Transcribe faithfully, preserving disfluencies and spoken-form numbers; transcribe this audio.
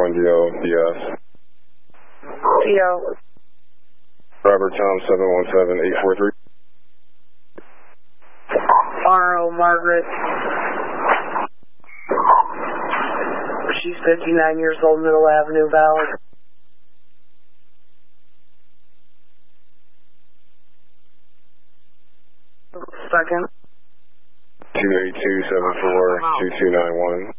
one D O D S. D O. Robert Tom seven one seven eight four three. R O Margaret. She's fifty-nine years old, Middle Avenue, Valley. Second. two eight two seven four two two nine one.